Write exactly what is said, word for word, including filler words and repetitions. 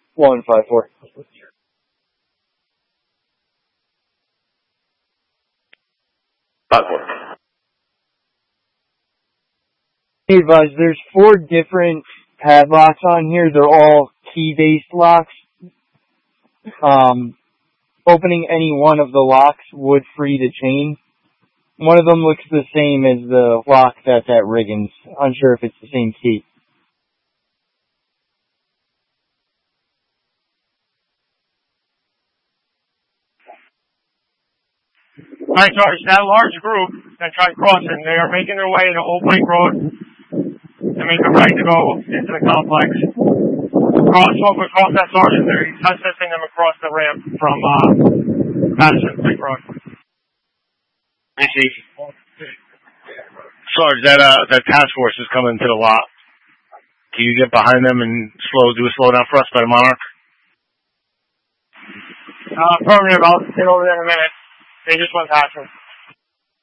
one five four. Five four. Hey, advise, there's four different padlocks on here. They're all key-based locks. Um, opening any one of the locks would free the chain. One of them looks the same as the lock that's at Riggins. Unsure if it's the same key. Alright, Sarge, that large group that tried crossing, they are making their way to Old Plank Road and make a right to go into the complex. Cross over, cross that sergeant there. He's assisting them across the ramp from uh, Madison Plank Road. I see. Sarge, that uh, that task force is coming to the lot. Can you get behind them and slow do a slowdown for us by the Monarch? Uh, affirmative. I'll get over there in a minute. They just went past him.